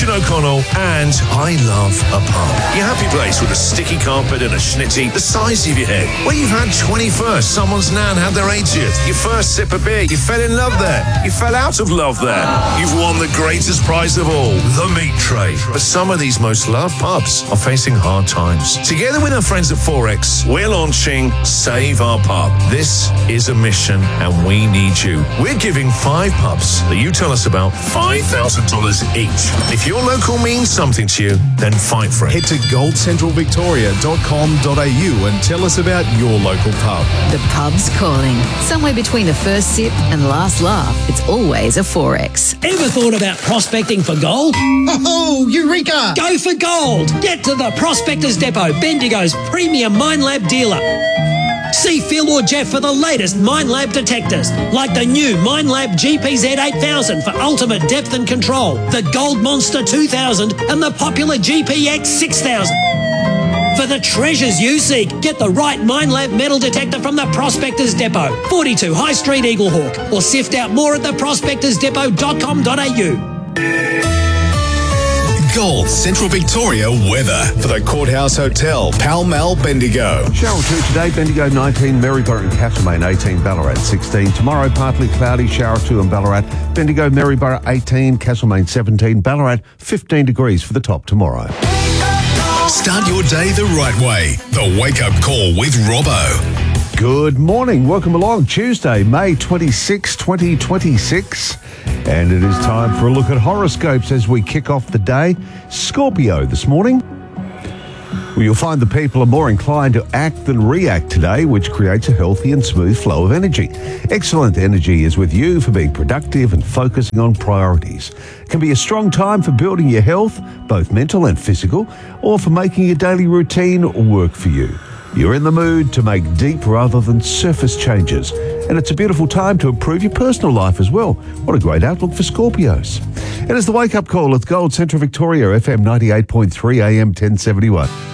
Kitchen O'Connell, and I love a pub. Your happy place with a sticky carpet and a schnitty the size of your head. Where you've had 21st, someone's nan had their 80th. Your first sip of beer, you fell in love there. You fell out of love there. You've won the greatest prize of all, the meat tray. But some of these most loved pubs are facing hard times. Together with our friends at Forex, we're launching Save Our Pub. This is a mission and we need you. We're giving 5 pubs that you tell us about $5,000 each. If your local means something to you, then fight for it. Head to goldcentralvictoria.com.au and tell us about your local pub. The pub's calling. Somewhere between the first sip and last laugh, it's always a Forex. Ever thought about prospecting for gold? Oh, Eureka! Go for gold! Get to the Prospectors Depot, Bendigo's premium Minelab dealer. See Phil or Jeff for the latest Minelab detectors, like the new Minelab GPZ 8000 for ultimate depth and control, the Gold Monster 2000 and the popular GPX 6000. For the treasures you seek, get the right Minelab metal detector from the Prospectors Depot, 42 High Street, Eaglehawk, or sift out more at theprospectorsdepot.com.au. Gold Central Victoria weather for the Courthouse Hotel, Pall Mall, Bendigo. Shower 2 today, Bendigo 19, Maryborough and Castlemaine 18, Ballarat 16. Tomorrow, partly cloudy, shower 2 in Ballarat. Bendigo, Maryborough 18, Castlemaine 17, Ballarat 15 degrees for the top tomorrow. Start your day the right way. The Wake Up Call with Robbo. Good morning. Welcome along. Tuesday, May 26, 2026. And it is time for a look at horoscopes as we kick off the day. Scorpio this morning. Well, you'll find the people are more inclined to act than react today, which creates a healthy and smooth flow of energy. Excellent energy is with you for being productive and focusing on priorities. It can be a strong time for building your health, both mental and physical, or for making your daily routine work for you. You're in the mood to make deep rather than surface changes. And it's a beautiful time to improve your personal life as well. What a great outlook for Scorpios. It is the Wake Up Call with Gold Central Victoria, FM 98.3 AM 1071.